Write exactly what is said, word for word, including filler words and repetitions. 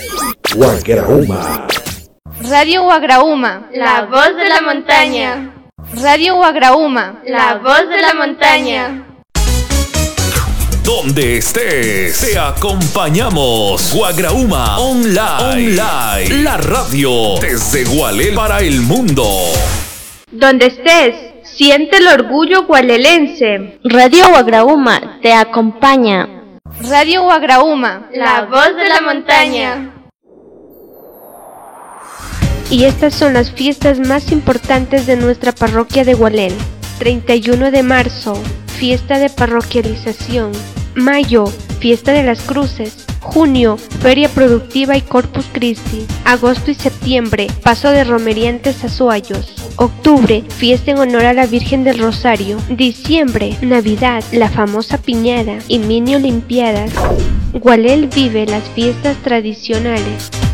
Guagrauma. Radio Guagrauma, la voz de la montaña. Radio Guagrauma, la voz de la montaña. Donde estés, te acompañamos. Guagrauma Online, Online, la radio desde Gualel para el mundo. Donde estés, siente el orgullo gualelense. Radio Guagrauma te acompaña. Radio Guagrauma, la voz de la montaña. Y estas son las fiestas más importantes de nuestra parroquia de Gualel. treinta y uno de marzo, fiesta de parroquialización. Mayo, fiesta de las cruces. Junio, feria productiva y Corpus Christi. Agosto y septiembre, paso de romeriantes a Azuayos. Octubre, fiesta en honor a la Virgen del Rosario. Diciembre, Navidad, la famosa piñada y mini olimpiadas. Gualel vive las fiestas tradicionales.